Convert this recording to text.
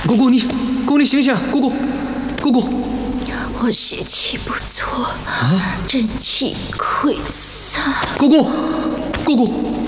姑姑你醒醒，姑姑， 我血气不足，真气溃散。 姑姑，